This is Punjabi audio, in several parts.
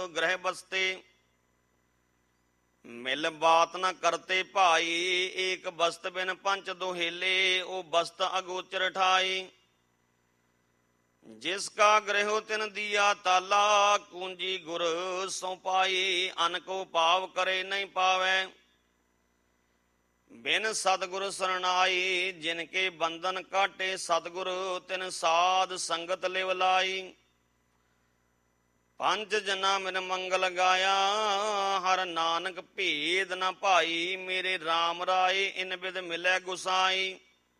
ਗ੍ਰਹਿ ਬਸਤੇ। ਮਿਲ ਬਾਤ ਨ ਕਰਤੇ ਭਾਈ, ਏਕ ਬਸਤ ਬਿਨ ਪੰਚ ਦੋਹੇਲੇ। ਉਹ ਬਸਤ ਅਗੋਚਰ ਠਾਈ, ਜਿਸ ਕਾ ਗ੍ਰਹਿ ਤਿਨ ਦੀਆ ਤਾਲਾ। ਕੂੰਜੀ ਗੁਰ ਸੋ ਪਾਈ, ਅਨ ਕੋ ਭਾਵ ਕਰੇ ਨਹੀਂ ਪਾਵੈ। ਬਿਨ ਸਤਿਗੁਰ ਸਰਣਾਈ, ਜਿਨ ਕੇ ਬੰਧਨ ਕਾਟੇ ਸਤਿਗੁਰ। ਤਿਨ ਸਾਧ ਸੰਗਤ ਲਿਵ ਲਾਈ। ਪੰਜ ਜਨਾ ਮਿਲ ਮੰਗਲ ਗਾਇਆ, ਹਰ ਨਾਨਕ ਭੇਦ ਨ ਭਾਈ। ਮੇਰੇ RAM ਰਾਏ ਇਨ ਬਿਦ ਮਿਲੈ ਗੁਸਾਈ।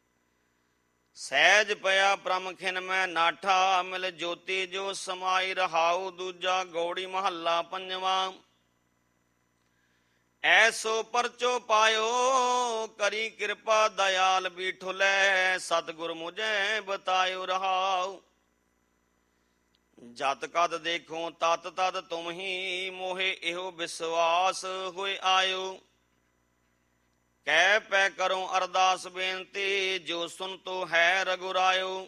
ਸਹਿਜ ਪਿਆ ਬ੍ਰਹਮ ਖਿਨ ਮੈਂ ਨਾਠਾ, ਮਿਲ ਜੋਤੀ ਜੋ ਸਮਾਈ ਰਹਾਉ। ਦੂਜਾ ਗੌੜੀ ਮਹੱਲਾ ਪੰਜਵਾ। ਐਸੋ ਪਰਚੋ ਪਾਇਓ, ਕਰੀ ਕਿਰਪਾ ਦਇਆਲ ਬੀਠੁਲੈ। ਸਤਿਗੁਰ ਮੁਝੈ ਬਤਾਇਓ ਰਹਾਉ। ਜਤ ਕਦ ਦੇਖੋ ਤਤ ਤਦ ਤੁਮ ਹੀ, ਮੋਹਿ ਇਹੋ ਵਿਸ਼ਵਾਸ ਹੋਇ ਆਇਓ। ਕਹਿ ਪੈ ਕਰੋ ਅਰਦਾਸ ਬੇਨਤੀ, ਜੋ ਸੁਨ ਤੋ ਹੈ ਰਘੁਰਾਇਓ।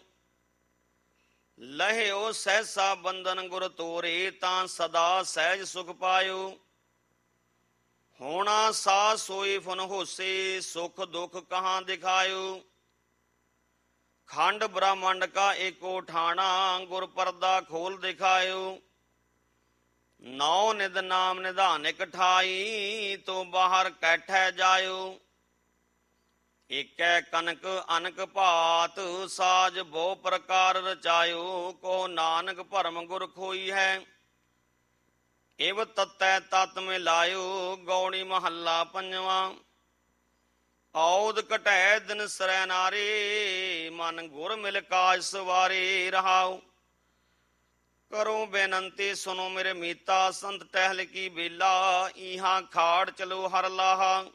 ਲਹਿਓ ਸਹਿਸਾ ਬੰਧਨ ਗੁਰ ਤੋਰੇ, ਤਾਂ ਸਦਾ ਸਹਿਜ ਸੁਖ ਪਾਇਓ। ਹੋਣਾ ਸਾ ਸੋਈ ਫੁਨ ਹੋਸੇ, ਸੁਖ ਦੁਖ ਕਹਾਂ ਦਿਖਾਇਓ। ਖੰਡ ਬ੍ਰਹਮੰਡ ਕਾ ਏਕੋ ਠਾਣਾ, ਗੁਰ ਪਰਦਾ ਖੋਲ ਦਿਖਾਇਓ। ਨੌ ਨਿਦ ਨਾਮ ਨਿਧਾਨਿਕ ਠਾਈ, ਤੋ ਬਾਹਰ ਕੈਠੈ ਜਾਇਓ। ਏਕੈ ਕਨਕ ਅਨਕ ਭਾਤ, ਸਾਜ ਬਹੁ ਪ੍ਰਕਾਰ ਰਚਾਇਓ। ਕੋ ਨਾਨਕ ਭਰਮ ਗੁਰ ਖੋਈ ਹੈ, ਇਵ ਤਤੈ ਤਤ ਮਿਲਾਇਓ। ਗੌੜੀ ਮਹੱਲਾ ਪੰਜਵਾ। ਔਦ ਘਟੈ ਦਿਨ ਸਰੈ ਨਾਰੇ, ਮਨ ਗੁਰ ਮਿਲ ਕਾਜ ਸਵਾਰੇ ਰਹਾਉ। ਕਰੋ ਬੇਨੰਤੀ ਸੁਨੋ ਮੇਰੇ ਮੀਤਾ, ਸੰਤ ਟਹਿਲ ਕੀ ਬੇਲਾ। ਇਹਾਂ ਖਾੜ ਚਲੋ ਹਰ ਲਾਹਾ,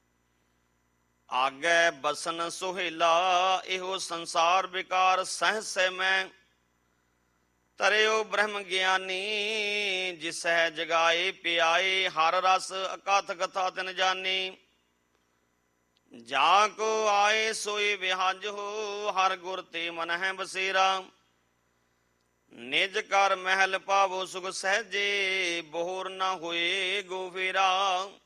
ਆਗੈ ਬਸਨ ਸੁਹੇਲਾ। ਇਹੋ ਸੰਸਾਰ ਵਿਕਾਰ ਸਹਸੈ ਮੈਂ, ਤਰਿਓ ਬ੍ਰਹਮ ਗਿਆਨੀ। ਜਿਸਹਿ ਜਗਾਏ ਪਿਆਏ, ਹਰ ਰਸ ਅਕਥ ਕਥਾ ਤਿਨ ਜਾਨੀ। ਜਾ ਕੋ ਆਏ ਸੋਈ ਵਿਹਜ ਹੋ, ਹਰ ਗੁਰ ਤੇ ਮਨ ਹੈ ਬਸੇਰਾ। ਨਿਜ ਕਰ ਮਹਿਲ ਪਾਵੋ ਸੁਖ ਸਹਿਜੇ, ਬੋਰ ਨਾ ਹੋਏ ਗੋ ਫੇਰਾ।